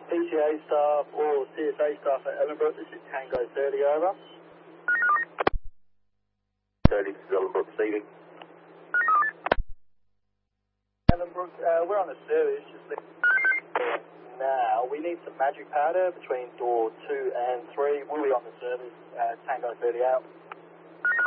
PCA staff or CSA staff at Ellenbrook, this is Tango 30 over. 30 to Ellenbrook receiving. Ellenbrook, we're on the service, just now. We need some magic powder between door 2 and 3. We'll be on the service, Tango 30 out.